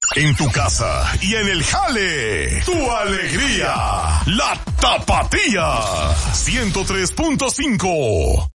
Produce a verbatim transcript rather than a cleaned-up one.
En tu casa y en el jale. Tu alegría. La Tapatía. ciento tres punto cinco.